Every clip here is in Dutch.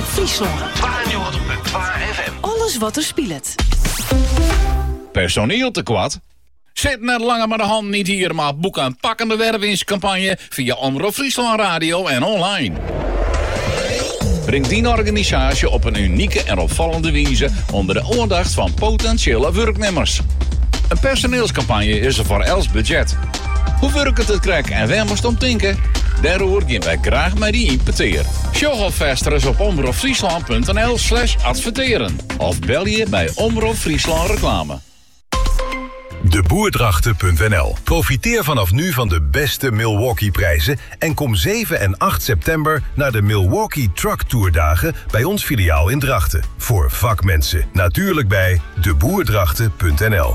Friesland. 92.2 FM. Alles wat er speelt. Personeel tekort? Zet net langer maar de hand niet hier, maar boek een pakkende wervingscampagne via Omroep Friesland Radio en online. Breng die organisatie op een unieke en opvallende wijze onder de aandacht van potentiële werknemers. Een personeelscampagne is er voor els budget. Hoe werkt het krijg en waar moest om denken? Daarover gaan wij graag met die impeteer. Show alvast eens op omroepfriesland.nl/adverteren. Of bel je bij Omroep Friesland Reclame. Deboerdrachten.nl. Profiteer vanaf nu van de beste Milwaukee-prijzen en kom 7 en 8 september naar de Milwaukee Truck Tour dagen bij ons filiaal in Drachten. Voor vakmensen. Natuurlijk bij Deboerdrachten.nl.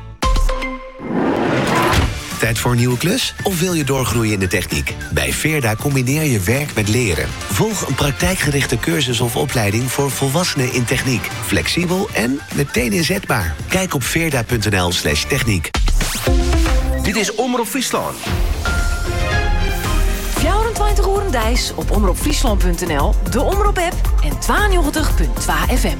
Tijd voor een nieuwe klus? Of wil je doorgroeien in de techniek? Bij Veerda combineer je werk met leren. Volg een praktijkgerichte cursus of opleiding voor volwassenen in techniek. Flexibel en meteen inzetbaar. Kijk op veerda.nl/techniek. Dit is Omroep Friesland. 24 uur dijs op omroepfriesland.nl, de Omroep-app en 92.2 FM.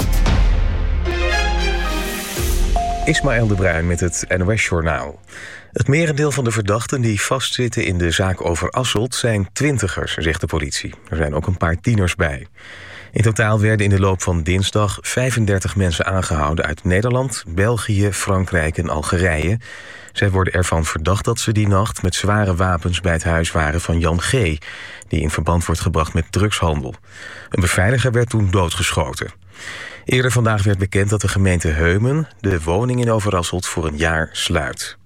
Ismaël de Bruin met het NOS-journaal. Het merendeel van de verdachten die vastzitten in de zaak over Asselt zijn twintigers, zegt de politie. Er zijn ook een paar tieners bij. In totaal werden in de loop van dinsdag 35 mensen aangehouden uit Nederland, België, Frankrijk en Algerije. Zij worden ervan verdacht dat ze die nacht met zware wapens bij het huis waren van Jan G., die in verband wordt gebracht met drugshandel. Een beveiliger werd toen doodgeschoten. Eerder vandaag werd bekend dat de gemeente Heumen de woning in Overasselt voor een jaar sluit.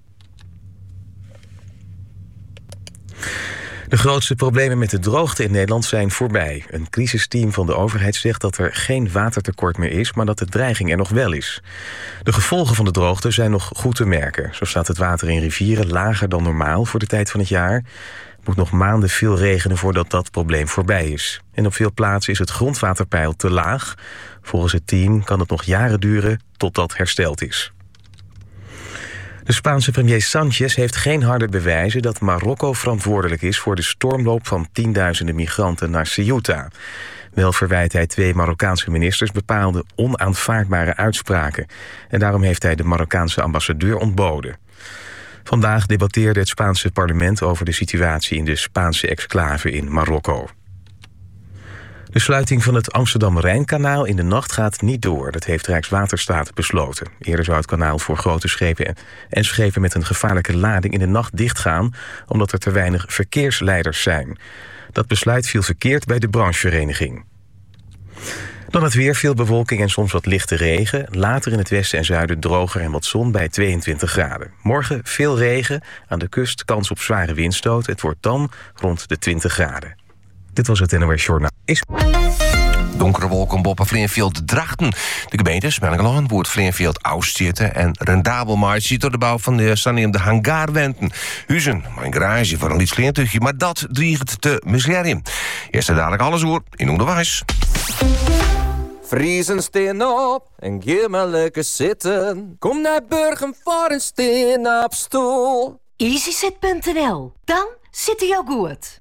De grootste problemen met de droogte in Nederland zijn voorbij. Een crisisteam van de overheid zegt dat er geen watertekort meer is, maar dat de dreiging er nog wel is. De gevolgen van de droogte zijn nog goed te merken. Zo staat het water in rivieren lager dan normaal voor de tijd van het jaar. Het moet nog maanden veel regenen voordat dat probleem voorbij is. En op veel plaatsen is het grondwaterpeil te laag. Volgens het team kan het nog jaren duren tot dat hersteld is. De Spaanse premier Sánchez heeft geen harde bewijzen dat Marokko verantwoordelijk is voor de stormloop van tienduizenden migranten naar Ceuta. Wel verwijt hij 2 Marokkaanse ministers bepaalde onaanvaardbare uitspraken. En daarom heeft hij de Marokkaanse ambassadeur ontboden. Vandaag debatteerde het Spaanse parlement over de situatie in de Spaanse exclave in Marokko. De sluiting van het Amsterdam-Rijnkanaal in de nacht gaat niet door. Dat heeft Rijkswaterstaat besloten. Eerder zou het kanaal voor grote schepen en schepen met een gevaarlijke lading in de nacht dichtgaan, omdat er te weinig verkeersleiders zijn. Dat besluit viel verkeerd bij de branchevereniging. Dan het weer, veel bewolking en soms wat lichte regen. Later in het westen en zuiden droger en wat zon bij 22 graden. Morgen veel regen, aan de kust kans op zware windstoot. Het wordt dan rond de 20 graden. Dit was het NOS Journaal. Donkere wolken boven Vleenfield Drachten. De gemeentes Smellingelaan, Woerd, Vleenfield, Oudstierten en rendabel maart ziet door de bouw van de Sannium de Hangaarwenten. Huizen, mijn garage voor een liet kleintugje, maar dat dreigt te misleiden. Eerst en dadelijk alles hoor in onderwijs. Vriezen steen op en geef maar lekker zitten. Kom naar Burgum voor een steen op stoel. EasyZit.nl, dan zit hij jou goed.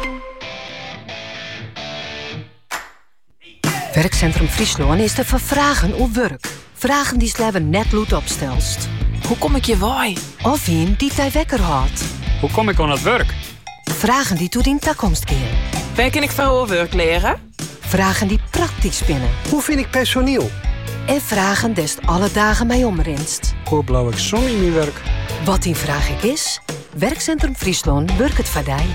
Werkcentrum Friesland is te vervragen op werk. Vragen die sleven net goed opstelst. Hoe kom ik je waai? Of een die hij wekker houdt. Hoe kom ik aan het werk? Vragen die tot in toekomst keren. Waar kan ik vrouwenwerk leren? Vragen die praktisch spinnen. Hoe vind ik personeel? En vragen des alle dagen mij omrenst. Hoe blauw ik zon in mijn werk? Wat die vraag ik is, Werkcentrum Friesland werkt het voor jou.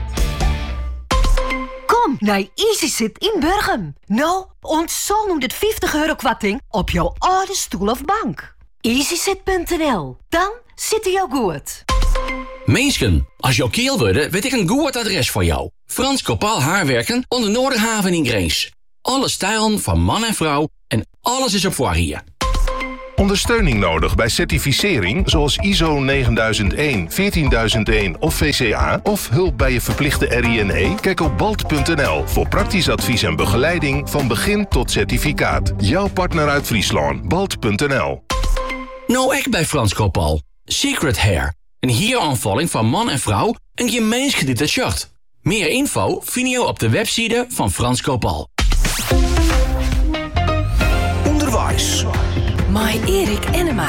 Kom naar EasyZit in Burgum. Nou, ontzol noemt het 50 euro kwatting op jouw oude stoel of bank. EasyZit.nl, dan zit jou goed. Meesken, als jouw keel worden, weet ik een goed adres voor jou. Frans Kopaal Haarwerken onder Noorderhaven in Greens. Alle stijlen van man en vrouw en alles is op voor hier. Ondersteuning nodig bij certificering zoals ISO 9001, 14001 of VCA... of hulp bij je verplichte RINE? Kijk op balt.nl voor praktisch advies en begeleiding van begin tot certificaat. Jouw partner uit Friesland, balt.nl. Nou, ik bij Frans Kopaal. Secret Hair. Een hieraanvalling van man en vrouw en geen mens gedetacheerd. Meer info vind je op de website van Frans Kopaal. My Erik Enema.